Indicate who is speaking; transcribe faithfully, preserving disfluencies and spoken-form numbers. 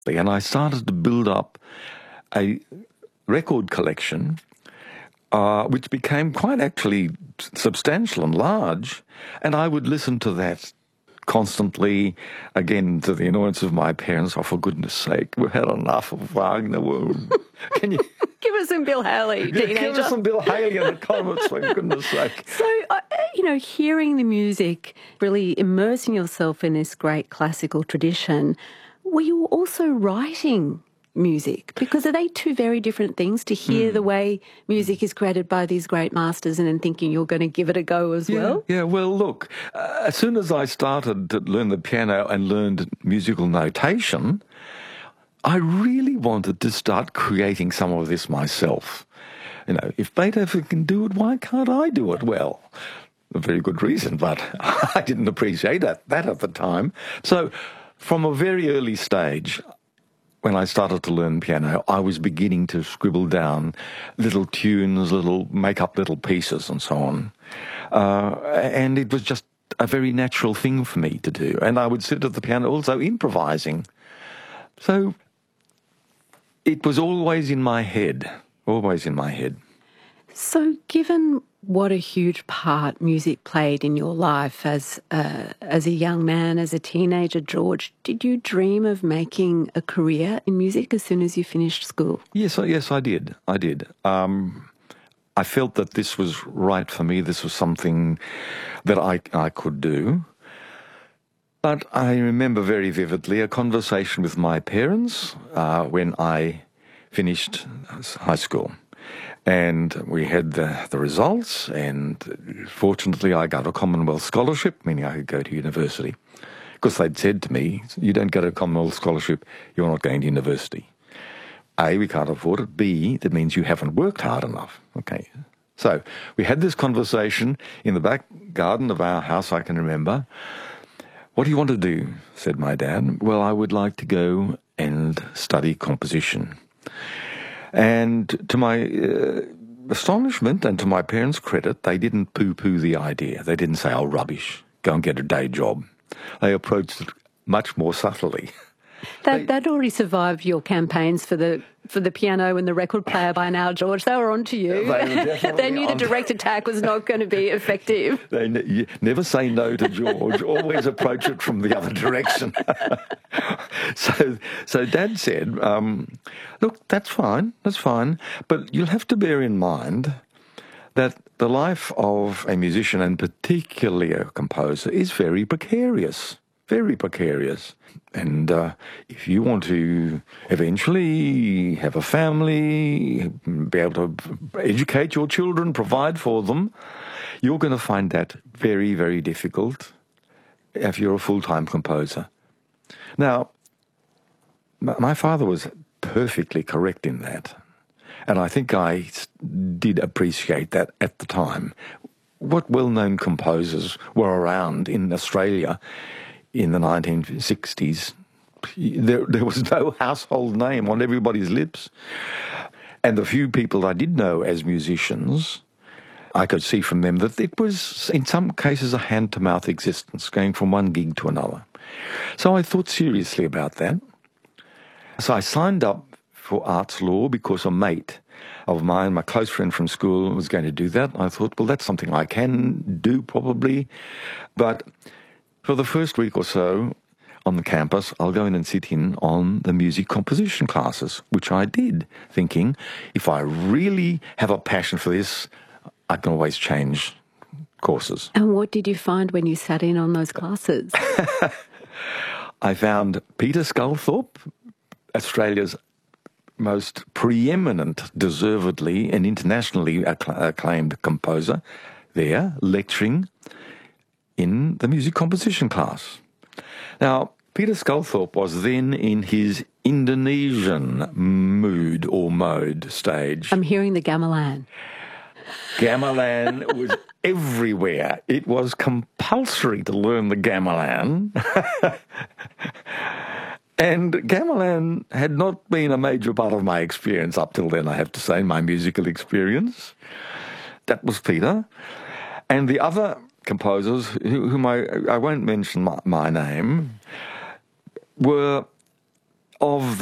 Speaker 1: And I started to build up a record collection, uh, which became quite actually substantial and large, and I would listen to that constantly, again, to the annoyance of my parents. Oh, for goodness sake, we've had enough of Wagner. Can you...
Speaker 2: Give us some Bill Haley, teenager.
Speaker 1: Give us some Bill Haley in the comments, for goodness sake.
Speaker 2: So, uh, you know, hearing the music, really immersing yourself in this great classical tradition, were you also writing music? Because are they two very different things, to hear mm. the way music is created by these great masters and then thinking you're going to give it a go as
Speaker 1: yeah,
Speaker 2: well?
Speaker 1: Yeah, well, look, uh, as soon as I started to learn the piano and learned musical notation, I really wanted to start creating some of this myself. You know, if Beethoven can do it, why can't I do it well? A very good reason, but I didn't appreciate that, that at the time. So from a very early stage, when I started to learn piano, I was beginning to scribble down little tunes, little make up little pieces and so on. Uh, and it was just a very natural thing for me to do. And I would sit at the piano also improvising. So it was always in my head, always in my head.
Speaker 2: So given what a huge part music played in your life as a, as a young man, as a teenager, George, did you dream of making a career in music as soon as you finished school?
Speaker 1: Yes, yes, I did. I did. Um, I felt that this was right for me. This was something that I, I could do. But I remember very vividly a conversation with my parents uh, when I finished high school. And we had the, the results, and fortunately I got a Commonwealth scholarship, meaning I could go to university. Because they'd said to me, you don't get a Commonwealth scholarship, you're not going to university. A, we can't afford it. B, that means you haven't worked hard enough. Okay. So we had this conversation in the back garden of our house, I can remember. What do you want to do? Said my dad. Well, I would like to go and study composition. And to my uh, astonishment and to my parents' credit, they didn't poo-poo the idea. They didn't say, oh, rubbish, go and get a day job. They approached it much more subtly.
Speaker 2: That
Speaker 1: they,
Speaker 2: that already survived your campaigns for the for the piano and the record player by now, George. They were on to you.
Speaker 1: They,
Speaker 2: they knew the direct attack was not going to be effective.
Speaker 1: They ne- never say no to George. Always approach it from the other direction. so, so Dad said, um, look, that's fine, that's fine, but you'll have to bear in mind that the life of a musician, and particularly a composer, is very precarious. Very precarious. And uh, if you want to eventually have a family, be able to educate your children, provide for them, you're going to find that very, very difficult if you're a full-time composer. Now, my father was perfectly correct in that. And I think I did appreciate that at the time. What well-known composers were around in Australia in the nineteen sixties, there, there was no household name on everybody's lips. And the few people I did know as musicians, I could see from them that it was, in some cases, a hand-to-mouth existence, going from one gig to another. So I thought seriously about that. So I signed up for arts law because a mate of mine, my close friend from school, was going to do that. I thought, well, that's something I can do probably. But for the first week or so on the campus, I'll go in and sit in on the music composition classes, which I did, thinking if I really have a passion for this, I can always change courses.
Speaker 2: And what did you find when you sat in on those classes?
Speaker 1: I found Peter Sculthorpe, Australia's most preeminent, deservedly and internationally acclaimed composer, there lecturing in the music composition class. Now, Peter Sculthorpe was then in his Indonesian mood or mode stage.
Speaker 2: I'm hearing the gamelan.
Speaker 1: Gamelan was everywhere. It was compulsory to learn the gamelan. And gamelan had not been a major part of my experience up till then, I have to say, my musical experience. That was Peter. And the other composers, whom I, I won't mention my, my name, were of